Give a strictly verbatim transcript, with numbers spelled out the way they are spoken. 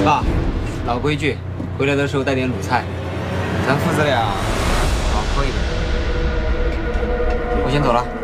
爸，老规矩，回来的时候带点卤菜。咱父子俩好喝一点。我先走了。